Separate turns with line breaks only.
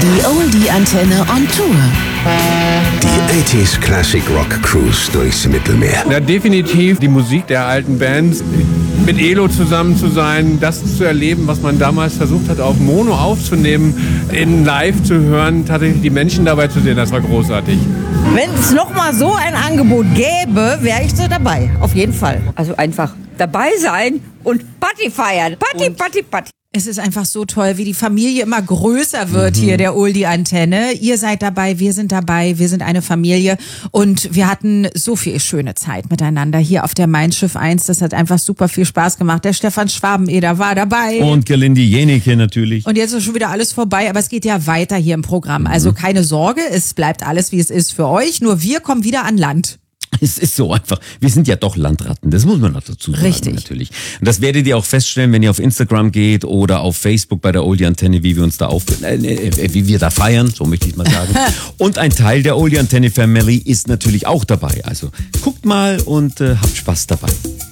Die Oldie-Antenne on Tour.
Die 80s Classic Rock Cruise durchs Mittelmeer.
Ja, definitiv die Musik der alten Bands. Mit Elo zusammen zu sein, das zu erleben, was man damals versucht hat, auf Mono aufzunehmen, in live zu hören, tatsächlich die Menschen dabei zu sehen, das war großartig.
Wenn es nochmal so ein Angebot gäbe, wäre ich so dabei, auf jeden Fall.
Also einfach dabei sein und Party feiern. Party.
Es ist einfach so toll, wie die Familie immer größer wird hier, der Oldie-Antenne. Ihr seid dabei, wir sind dabei, wir sind eine Familie und wir hatten so viel schöne Zeit miteinander hier auf der Mein Schiff 1. Das hat einfach super viel Spaß gemacht. Der Stefan Schwabeneder war dabei.
Und Gelindi Jenike natürlich.
Und jetzt ist schon wieder alles vorbei, aber es geht ja weiter hier im Programm. Also keine Sorge, es bleibt alles, wie es ist für euch. Nur wir kommen wieder an Land.
Es ist so einfach. Wir sind ja doch Landratten, das muss man noch dazu sagen.
Richtig.
Natürlich. Und das werdet ihr auch feststellen, wenn ihr auf Instagram geht oder auf Facebook bei der Oldie-Antenne, wie wir uns da wie wir da feiern, so möchte ich mal sagen. Und ein Teil der Oldie-Antenne Family ist natürlich auch dabei. Also guckt mal und habt Spaß dabei.